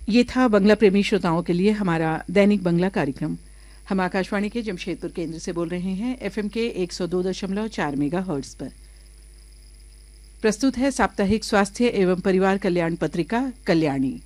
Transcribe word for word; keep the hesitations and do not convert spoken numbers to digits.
ये था बंगला प्रेमी श्रोताओं के लिए हमारा दैनिक बंगला कार्यक्रम। हम आकाशवाणी के जमशेदपुर केंद्र से बोल रहे हैं, एफएम के एक सौ दो दशमलव चार मेगा हर्ट्ज पर। प्रस्तुत है साप्ताहिक स्वास्थ्य एवं परिवार कल्याण पत्रिका कल्याणी।